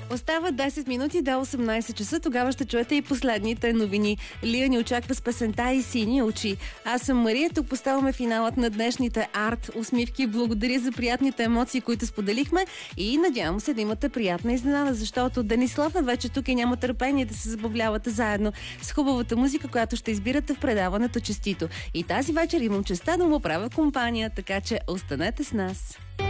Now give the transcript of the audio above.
Остава 10 минути до 18 часа. Тогава ще чуете и последните новини. Лия ни очаква с песента и сини очи. Аз съм Мария. Тук поставяме финалът на днешните арт усмивки. Благодаря за приятните емоции, които споделихме и надявам се да имате приятна изненада, защото Денислав е вече тук и няма търпение да се забавлявате заедно с хубавата музика, която ще избирате в предаването Честито. И тази вечер имам честа да му правя компания, така че останете с нас.